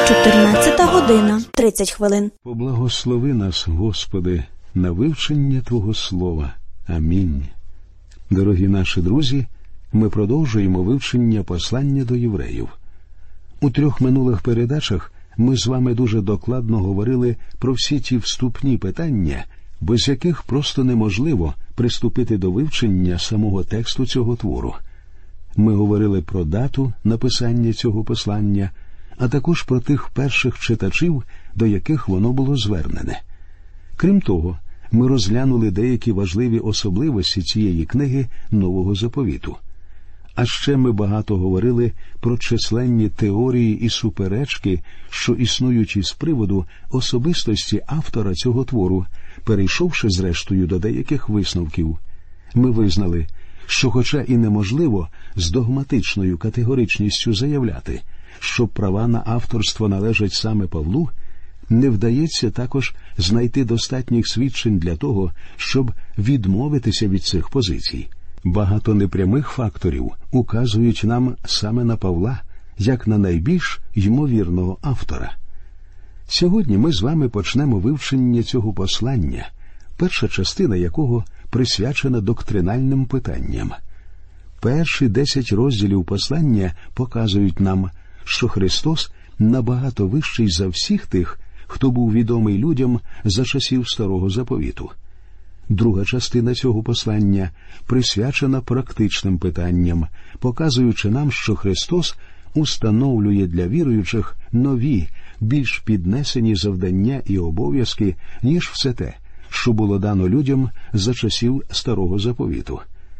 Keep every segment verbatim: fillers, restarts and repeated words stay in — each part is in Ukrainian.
чотирнадцята година, тридцять хвилин. Поблагослови нас, Господи, на вивчення Твого Слова. Амінь. Дорогі наші друзі, ми продовжуємо вивчення послання до євреїв. У трьох минулих передачах ми з вами дуже докладно говорили про всі ті вступні питання, без яких просто неможливо приступити до вивчення самого тексту цього твору. Ми говорили про дату написання цього послання, а також про тих перших читачів, до яких воно було звернене. Крім того, ми розглянули деякі важливі особливості цієї книги Нового Заповіту. А ще ми багато говорили про численні теорії і суперечки, що існують із приводу особистості автора цього твору, перейшовши зрештою до деяких висновків. Ми визнали, що хоча і неможливо з догматичною категоричністю заявляти, що права на авторство належать саме Павлу, не вдається також знайти достатніх свідчень для того, щоб відмовитися від цих позицій. Багато непрямих факторів указують нам саме на Павла, як на найбільш ймовірного автора. Сьогодні ми з вами почнемо вивчення цього послання, перша частина якого присвячена доктринальним питанням. Перші десять розділів послання показують нам, що Христос набагато вищий за всіх тих, хто був відомий людям за часів Старого Заповіту. Друга частина цього послання присвячена практичним питанням, показуючи нам, що Христос установлює для віруючих нові, більш піднесені завдання і обов'язки, ніж все те, що було дано людям за часів Старого Заповіту.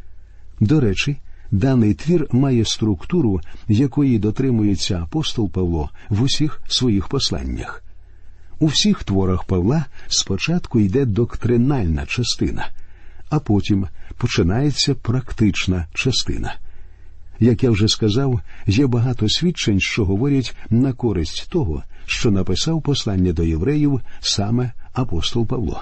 До речі, даний твір має структуру, якої дотримується апостол Павло в усіх своїх посланнях. У всіх творах Павла спочатку йде доктринальна частина, а потім починається практична частина. Як я вже сказав, є багато свідчень, що говорять на користь того, що написав послання до євреїв саме апостол Павло.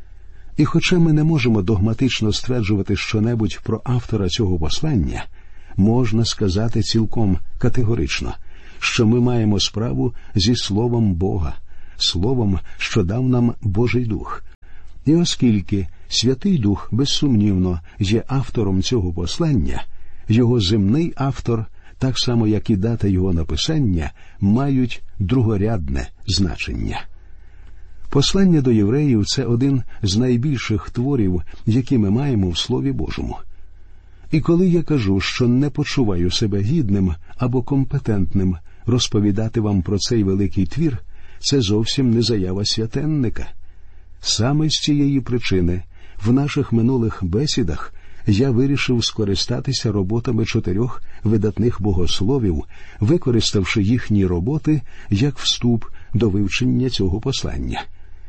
І хоча ми не можемо догматично стверджувати щонебудь про автора цього послання, можна сказати цілком категорично, що ми маємо справу зі Словом Бога, Словом, що дав нам Божий Дух. І оскільки Святий Дух, безсумнівно, є автором цього послання, його земний автор, так само як і дата його написання, мають другорядне значення. Послання до євреїв – це один з найбільших творів, які ми маємо в Слові Божому. І коли я кажу, що не почуваю себе гідним або компетентним розповідати вам про цей великий твір, це зовсім не заява святенника. Саме з цієї причини в наших минулих бесідах я вирішив скористатися роботами чотирьох видатних богословів, використавши їхні роботи як вступ до вивчення цього послання.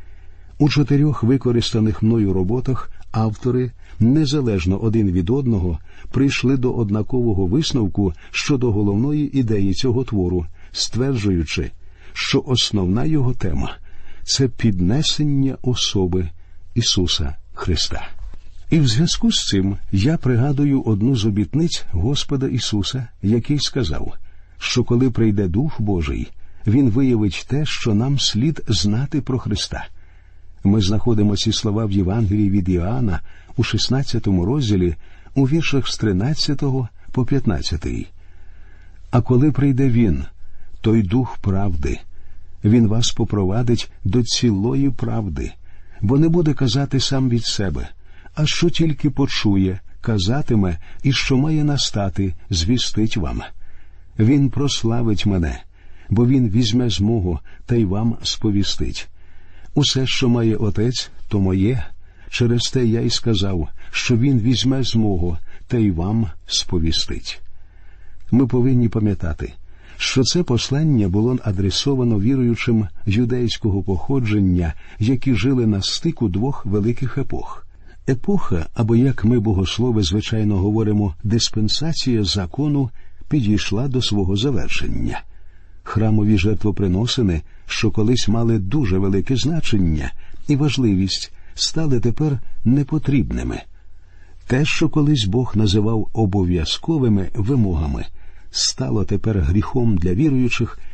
У чотирьох використаних мною роботах автори, незалежно один від одного, прийшли до однакового висновку щодо головної ідеї цього твору, стверджуючи, що основна його тема – це піднесення особи Ісуса Христа. І в зв'язку з цим я пригадую одну з обітниць Господа Ісуса, який сказав, що коли прийде Дух Божий, Він виявить те, що нам слід знати про Христа. Ми знаходимо ці слова в Євангелії від Іоанна у шістнадцятому розділі, у віршах з тринадцятого по п'ятнадцятий. «А коли прийде Він, той Дух правди, Він вас попровадить до цілої правди, бо не буде казати сам від себе, а що тільки почує, казатиме, і що має настати, звістить вам. Він прославить мене, бо Він візьме з мого та й вам сповістить. Усе, що має Отець, то моє, через те я й сказав, що Він візьме з мого та й вам сповістить». Ми повинні пам'ятати, що це послання було адресовано віруючим юдейського походження, які жили на стику двох великих епох. Епоха, або, як ми богослови звичайно говоримо, диспенсація закону, підійшла до свого завершення. Храмові жертвоприносини, що колись мали дуже велике значення і важливість, стали тепер непотрібними. Те, що колись Бог називав обов'язковими вимогами, стало тепер гріхом для віруючих,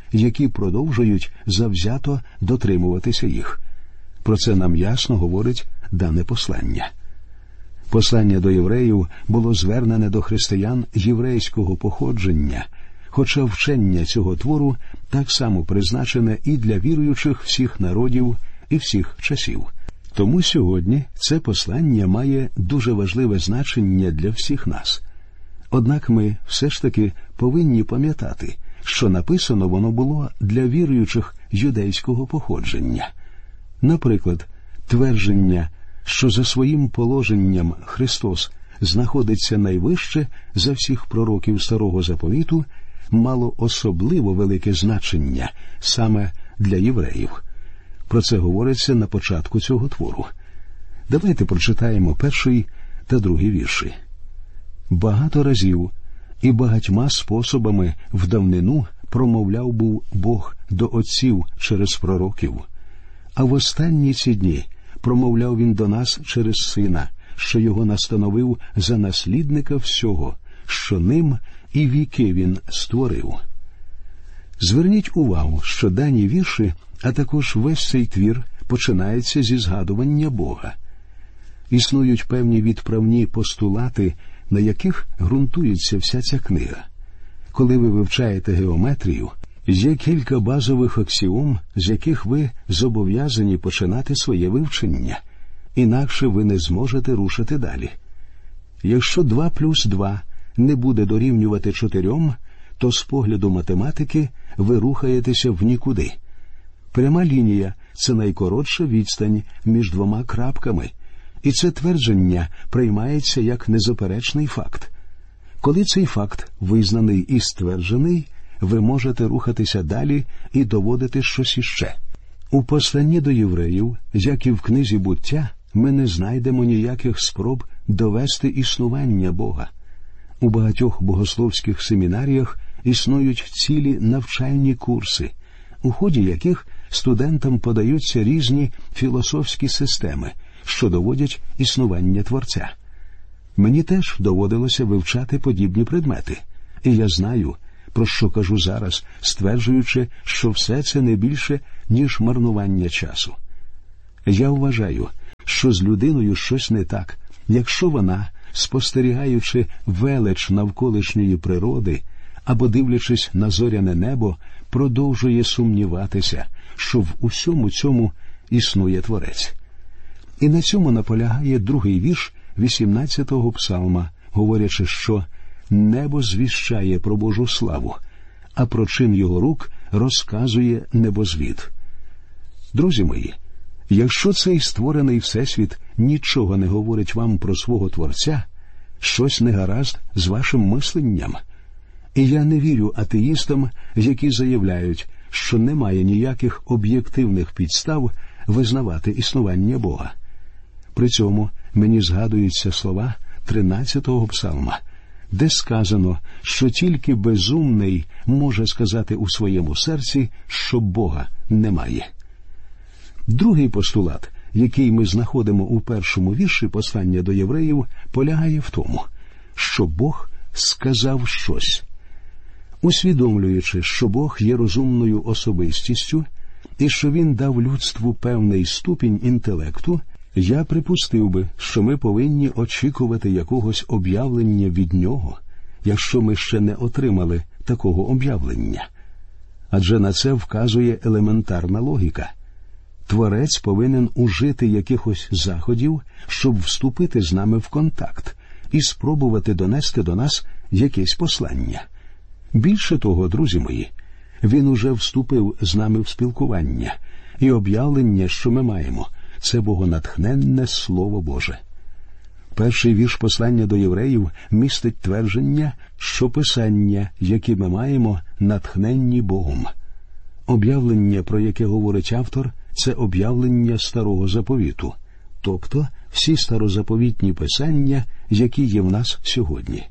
які продовжують завзято дотримуватися їх. Про це нам ясно говорить дане послання. Послання до євреїв було звернене до християн єврейського походження, хоча вчення цього твору так само призначене і для віруючих всіх народів і всіх часів. Тому сьогодні це послання має дуже важливе значення для всіх нас. Однак ми все ж таки повинні пам'ятати, що написано воно було для віруючих юдейського походження. Наприклад, твердження, що за своїм положенням Христос знаходиться найвище за всіх пророків Старого Заповіту, мало особливо велике значення саме для євреїв. Про це говориться на початку цього твору. Давайте прочитаємо перший та другий вірші. «Багато разів і багатьма способами в давнину промовляв був Бог до отців через пророків, а в останні ці дні промовляв він до нас через Сина, що його настановив за наслідника всього, що ним і віки він створив». Зверніть увагу, що дані вірші, а також весь цей твір починається зі згадування Бога. Існують певні відправні постулати, на яких ґрунтується вся ця книга. Коли ви вивчаєте геометрію, є кілька базових аксіом, з яких ви зобов'язані починати своє вивчення, інакше ви не зможете рушити далі. Якщо два плюс два не буде дорівнювати чотирьом, то з погляду математики ви рухаєтеся в нікуди. Пряма лінія – це найкоротша відстань між двома крапками, і це твердження приймається як незаперечний факт. Коли цей факт визнаний і стверджений, ви можете рухатися далі і доводити щось іще. У посланні до євреїв, як і в книзі «Буття», ми не знайдемо ніяких спроб довести існування Бога. У багатьох богословських семінаріях існують цілі навчальні курси, у ході яких студентам подаються різні філософські системи, що доводять існування Творця. Мені теж доводилося вивчати подібні предмети, і я знаю, про що кажу зараз, стверджуючи, що все це не більше, ніж марнування часу. Я вважаю, що з людиною щось не так, якщо вона, спостерігаючи велич навколишньої природи або дивлячись на зоряне небо, продовжує сумніватися, що в усьому цьому існує Творець. І на цьому наполягає другий вірш вісімнадцятого псалма, говорячи, що «небо звіщає про Божу славу, а про чин його рук розказує небозвід». Друзі мої, якщо цей створений всесвіт нічого не говорить вам про свого Творця, щось негаразд з вашим мисленням. І я не вірю атеїстам, які заявляють, що немає ніяких об'єктивних підстав визнавати існування Бога. При цьому мені згадуються слова тринадцятого псалма, де сказано, що тільки безумний може сказати у своєму серці, що Бога немає. Другий постулат, який ми знаходимо у першому вірші послання до євреїв, полягає в тому, що Бог сказав щось. Усвідомлюючи, що Бог є розумною особистістю і що Він дав людству певний ступінь інтелекту, я припустив би, що ми повинні очікувати якогось об'явлення від Нього, якщо ми ще не отримали такого об'явлення. Адже на це вказує елементарна логіка. Творець повинен ужити якихось заходів, щоб вступити з нами в контакт і спробувати донести до нас якесь послання. Більше того, друзі мої, Він уже вступив з нами в спілкування, і об'явлення, що ми маємо, це богонатхненне Слово Боже. Перший вірш послання до євреїв містить твердження, що писання, які ми маємо, натхненні Богом. Об'явлення, про яке говорить автор, це об'явлення Старого Заповіту, тобто всі старозаповітні писання, які є в нас сьогодні.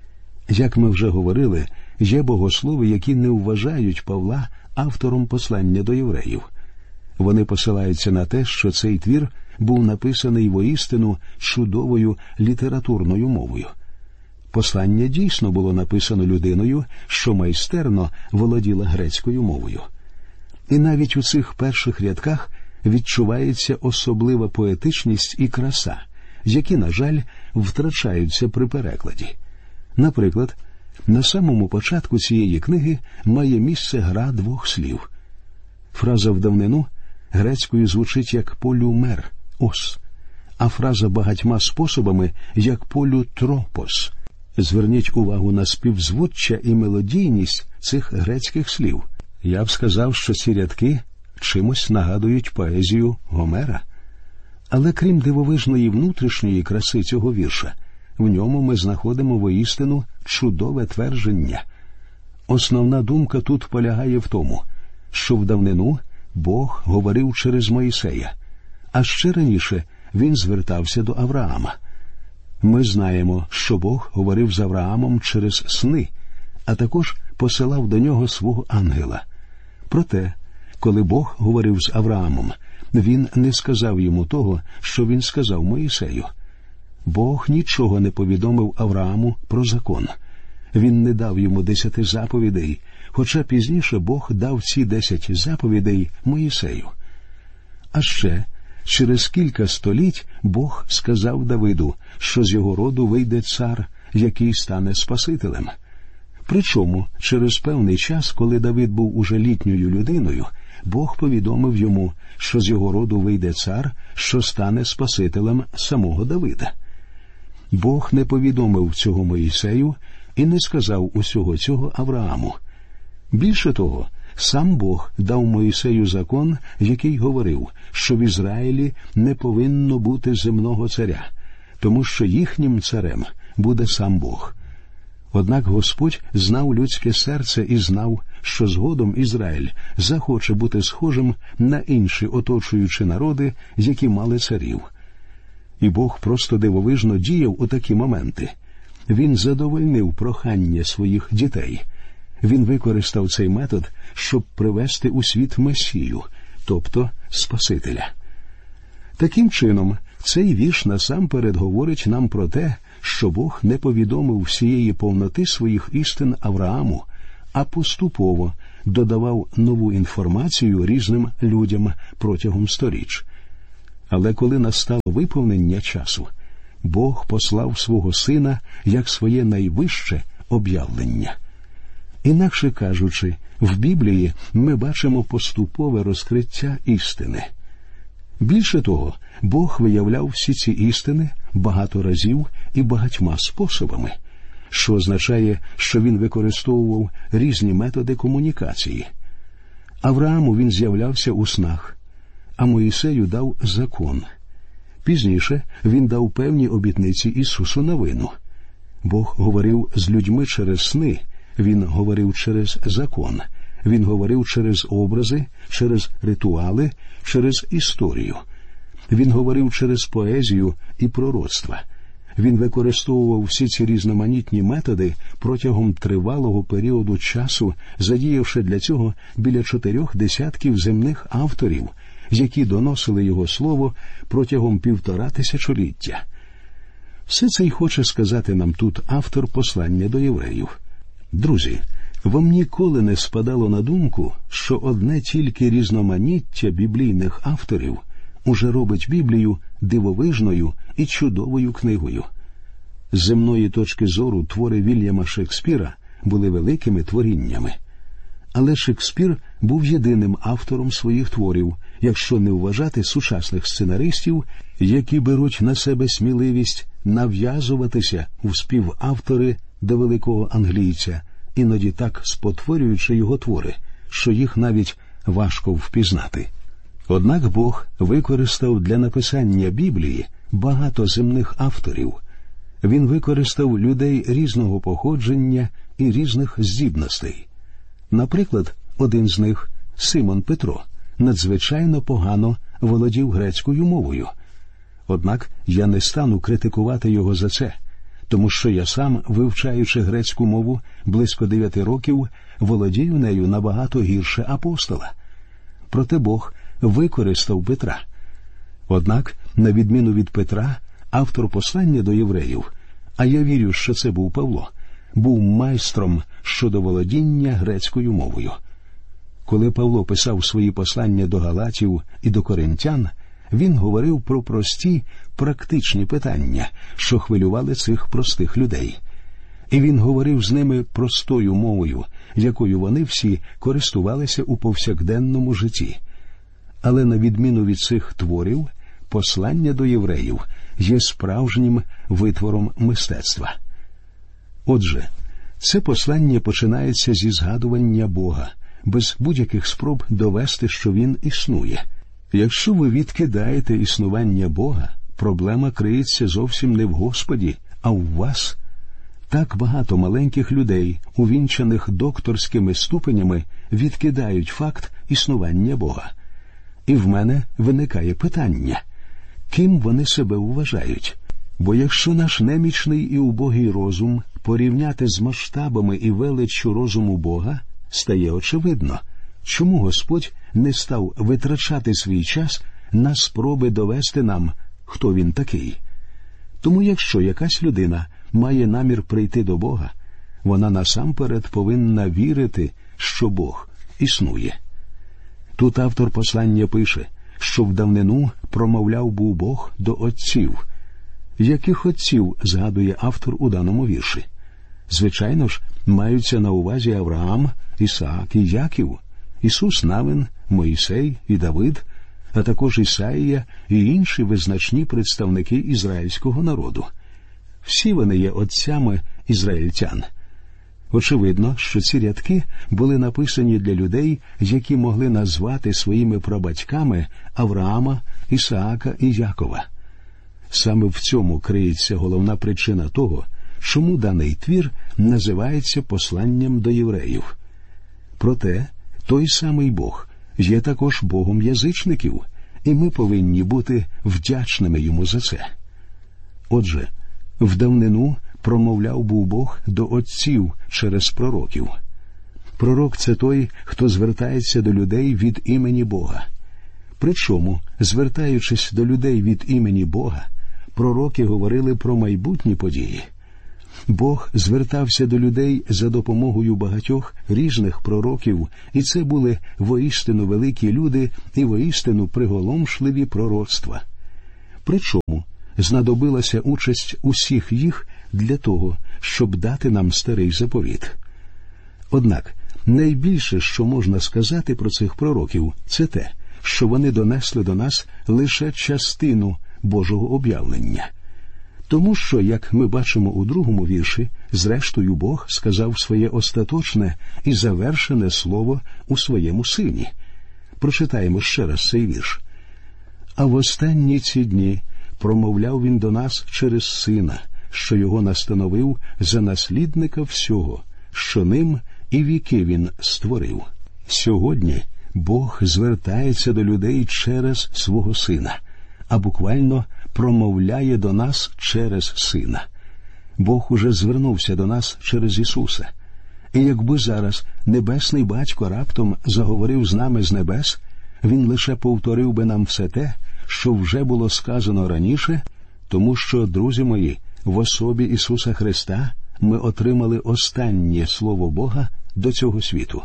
Як ми вже говорили, є богослови, які не вважають Павла автором послання до євреїв. Вони посилаються на те, що цей твір був написаний воістину чудовою літературною мовою. Послання дійсно було написано людиною, що майстерно володіла грецькою мовою. І навіть у цих перших рядках відчувається особлива поетичність і краса, які, на жаль, втрачаються при перекладі. Наприклад, на самому початку цієї книги має місце гра двох слів. Фраза «в давнину» грецькою звучить як «полюмер» – «ос», а фраза «багатьма способами» як «полютропос». Зверніть увагу на співзвуччя і мелодійність цих грецьких слів. Я б сказав, що ці рядки чимось нагадують поезію Гомера. Але крім дивовижної внутрішньої краси цього вірша, в ньому ми знаходимо воістину чудове твердження. Основна думка тут полягає в тому, що в давнину Бог говорив через Мойсея, а ще раніше він звертався до Авраама. Ми знаємо, що Бог говорив з Авраамом через сни, а також посилав до нього свого ангела. Проте, коли Бог говорив з Авраамом, він не сказав йому того, що він сказав Моїсею. Бог нічого не повідомив Аврааму про закон. Він не дав йому десяти заповідей, хоча пізніше Бог дав ці десять заповідей Моїсею. А ще через кілька століть Бог сказав Давиду, що з його роду вийде цар, який стане Спасителем. Причому через певний час, коли Давид був уже літньою людиною, Бог повідомив йому, що з його роду вийде цар, що стане Спасителем самого Давида. Бог не повідомив цього Моїсею і не сказав усього цього Аврааму. Більше того, сам Бог дав Моїсею закон, який говорив, що в Ізраїлі не повинно бути земного царя, тому що їхнім царем буде сам Бог. Однак Господь знав людське серце і знав, що згодом Ізраїль захоче бути схожим на інші оточуючі народи, які мали царів. І Бог просто дивовижно діяв у такі моменти. Він задовольнив прохання своїх дітей. Він використав цей метод, щоб привести у світ Месію, тобто Спасителя. Таким чином, цей вірш насамперед говорить нам про те, що Бог не повідомив всієї повноти своїх істин Аврааму, а поступово додавав нову інформацію різним людям протягом сторіч. Але коли настало виповнення часу, Бог послав свого Сина як своє найвище об'явлення. Інакше кажучи, в Біблії ми бачимо поступове розкриття істини. Більше того, Бог виявляв всі ці істини багато разів і багатьма способами, що означає, що він використовував різні методи комунікації. Аврааму він з'являвся у снах, а Моїсею дав закон. Пізніше він дав певні обітниці Ісусу Навину. Бог говорив з людьми через сни, він говорив через закон, він говорив через образи, через ритуали, через історію. Він говорив через поезію і пророцтва. Він використовував всі ці різноманітні методи протягом тривалого періоду часу, задіявши для цього біля чотирьох десятків земних авторів, які доносили його слово протягом півтора тисячоліття. Все це й хоче сказати нам тут автор послання до євреїв. Друзі, вам ніколи не спадало на думку, що одне тільки різноманіття біблійних авторів уже робить Біблію дивовижною і чудовою книгою. З земної точки зору твори Вільяма Шекспіра були великими творіннями. Але Шекспір був єдиним автором своїх творів, якщо не вважати сучасних сценаристів, які беруть на себе сміливість нав'язуватися у співавтори до великого англійця, іноді так спотворюючи його твори, що їх навіть важко впізнати. Однак Бог використав для написання Біблії багато земних авторів. Він використав людей різного походження і різних здібностей. Наприклад, один з них, Симон Петро, надзвичайно погано володів грецькою мовою. Однак я не стану критикувати його за це, тому що я сам, вивчаючи грецьку мову близько дев'яти років, володію нею набагато гірше апостола. Проте Бог використав Петра. Однак, на відміну від Петра, автор послання до євреїв а я вірю, що це був Павло, був майстром щодо володіння грецькою мовою. Коли Павло писав свої послання до галатів і до коринтян, він говорив про прості, практичні питання, що хвилювали цих простих людей. І він говорив з ними простою мовою, якою вони всі користувалися у повсякденному житті. Але на відміну від цих творів, послання до євреїв є справжнім витвором мистецтва. Отже, це послання починається зі згадування Бога, без будь-яких спроб довести, що Він існує. Якщо ви відкидаєте існування Бога, проблема криється зовсім не в Господі, а в вас. Так багато маленьких людей, увінчаних докторськими ступенями, відкидають факт існування Бога. І в мене виникає питання, ким вони себе вважають? Бо якщо наш немічний і убогий розум порівняти з масштабами і величчю розуму Бога, стає очевидно, чому Господь не став витрачати свій час на спроби довести нам, хто Він такий. Тому якщо якась людина має намір прийти до Бога, вона насамперед повинна вірити, що Бог існує. Тут автор послання пише, що в давнину промовляв був Бог до отців. Яких отців згадує автор у даному вірші? Звичайно ж, маються на увазі Авраам, Ісаак і Яків, Ісус Навин, Мойсей і Давид, а також Ісаїя і інші визначні представники ізраїльського народу. Всі вони є отцями ізраїльтян. Очевидно, що ці рядки були написані для людей, які могли назвати своїми прабатьками Авраама, Ісаака і Якова. Саме в цьому криється головна причина того, чому даний твір називається посланням до євреїв. Проте, той самий Бог є також Богом язичників, і ми повинні бути вдячними йому за це. Отже, в давнину промовляв був Бог до отців через пророків. Пророк – це той, хто звертається до людей від імені Бога. Причому, звертаючись до людей від імені Бога, пророки говорили про майбутні події. Бог звертався до людей за допомогою багатьох різних пророків, і це були воістину великі люди і воістину приголомшливі пророцтва. Причому знадобилася участь усіх їх для того, щоб дати нам старий заповіт. Однак, найбільше, що можна сказати про цих пророків, це те, що вони донесли до нас лише частину Божого об'явлення. Тому що, як ми бачимо у другому вірші, зрештою Бог сказав своє остаточне і завершене слово у своєму Сині. Прочитаємо ще раз цей вірш. «А в останні ці дні промовляв він до нас через Сина, що його настановив за наслідника всього, що ним і віки він створив». Сьогодні Бог звертається до людей через свого Сина, а буквально промовляє до нас через Сина. Бог уже звернувся до нас через Ісуса. І якби зараз Небесний Батько раптом заговорив з нами з небес, Він лише повторив би нам все те, що вже було сказано раніше, тому що, друзі мої, в особі Ісуса Христа ми отримали останнє Слово Бога до цього світу.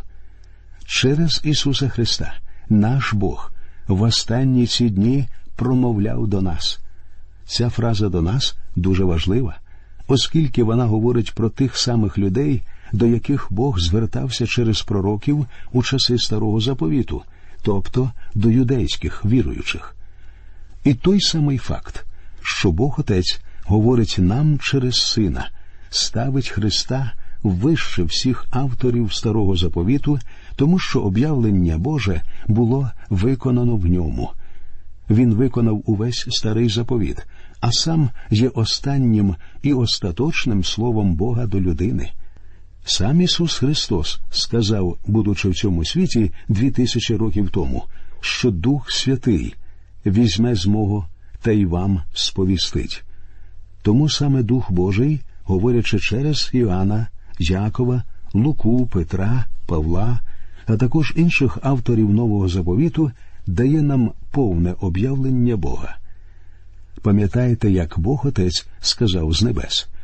Через Ісуса Христа наш Бог в останні ці дні промовляв до нас. Ця фраза «до нас» дуже важлива, оскільки вона говорить про тих самих людей, до яких Бог звертався через пророків у часи Старого Заповіту, тобто до юдейських віруючих. І той самий факт, що Бог Отець говорить нам через Сина, ставить Христа вище всіх авторів Старого Заповіту, тому що об'явлення Боже було виконано в ньому. Він виконав увесь Старий Заповіт, а сам є останнім і остаточним словом Бога до людини. Сам Ісус Христос сказав, будучи в цьому світі дві тисячі років тому, що Дух Святий візьме з мого та й вам сповістить. Тому саме Дух Божий, говорячи через Іоанна, Якова, Луку, Петра, Павла, а також інших авторів Нового Заповіту, дає нам повне об'явлення Бога. Пам'ятаєте, як Бог Отець сказав з небес: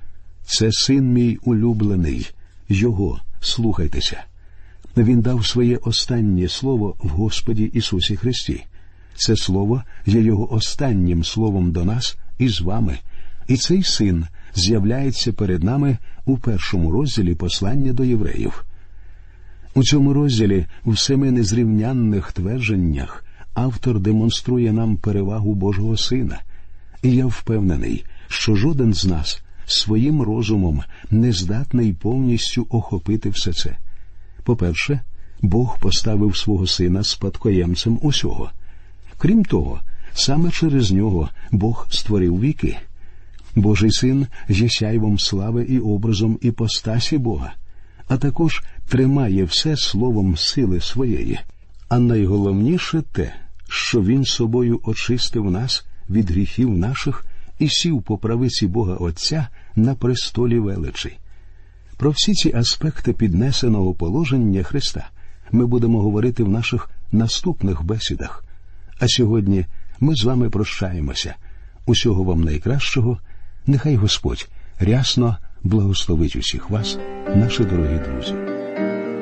Це син мій улюблений, його слухайтеся. Він дав своє останнє слово в Господі Ісусі Христі. Це слово є його останнім словом до нас і з вами. І цей син з'являється перед нами у першому розділі послання до євреїв. У цьому розділі в семи незрівнянних твердженнях автор демонструє нам перевагу Божого Сина. І я впевнений, що жоден з нас своїм розумом не здатний повністю охопити все це. По-перше, Бог поставив свого Сина спадкоємцем усього. Крім того, саме через нього Бог створив віки. Божий Син є сяйвом слави і образом іпостасі Бога, а також тримає все словом сили своєї. А найголовніше те, що Він собою очистив нас від гріхів наших і сів по правиці Бога Отця на престолі величі. Про всі ці аспекти піднесеного положення Христа ми будемо говорити в наших наступних бесідах. А сьогодні ми з вами прощаємося. Усього вам найкращого. Нехай Господь рясно благословить усіх вас, наші дорогі друзі.